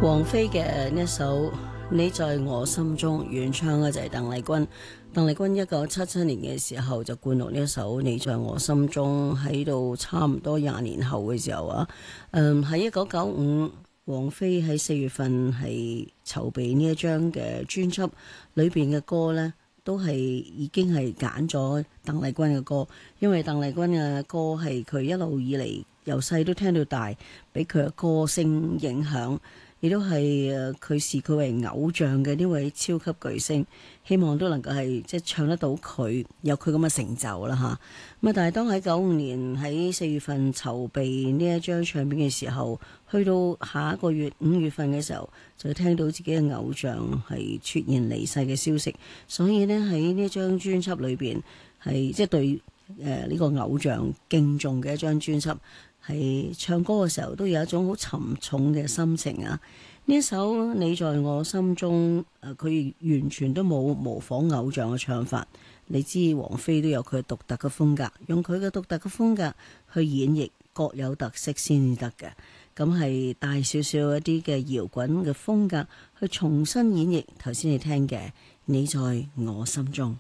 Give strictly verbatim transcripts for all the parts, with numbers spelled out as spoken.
王菲嘅呢一首《你在我心中》，原唱嘅就係鄧麗君。鄧麗君一九七七年嘅時候就灌錄呢一首《你在我心中》，喺度差唔多廿年後嘅時候啊，嗯，喺一九九五，王菲喺四月份係籌備呢一張嘅專輯，裏邊嘅歌呢，都係已經係揀咗鄧麗君嘅歌，因為鄧麗君嘅歌係佢一路以嚟由細都聽到大，俾佢嘅歌聲影響。亦都係誒，佢視佢為偶像嘅呢位超級巨星，希望都能夠係即係唱得到佢有佢咁嘅成就啦嚇。咁啊，但係當喺九五年喺四月份籌備呢一張唱片嘅時候，去到下一個月五月份嘅時候，就聽到自己嘅偶像係出現離世嘅消息，所以呢，喺呢張專輯裏邊係即係對誒呢、呃這個偶像敬重嘅一張專輯。係唱歌嘅時候都有一種好沉重嘅心情啊！呢一首《你在我心中》，誒，佢完全都冇模仿偶像嘅唱法。你知王菲都有佢獨特嘅風格，用佢嘅獨特嘅風格去演繹，各有特色先至得嘅。咁係帶少少一啲嘅搖滾嘅風格去重新演繹頭先你聽嘅《你在我心中》。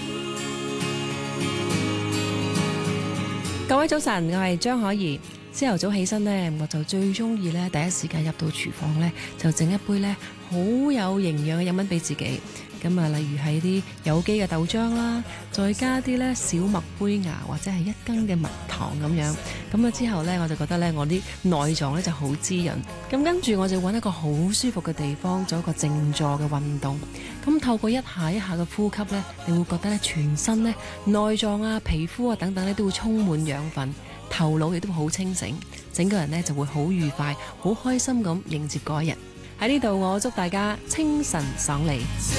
各位早晨，我係張可怡。朝頭早起身呢，我就最中意呢，第一時間入到廚房呢，就整一杯呢好有營養嘅飲品俾自己。咁啊，例如係啲有機嘅豆漿啦，再加啲呢小麥杯芽或者係一羹嘅蜜糖咁樣。咁啊之後呢，我就覺得呢，我啲內臟呢就好滋潤。咁跟住我就揾一個好舒服嘅地方做一個靜坐嘅運動。咁透過一下一下嘅呼吸呢，你會覺得呢全身呢內臟啊、皮膚啊等等呢都會充滿養分，頭腦亦都好清醒，整個人呢就會好愉快、好開心咁迎接嗰一日。喺呢度，我祝大家清晨爽利。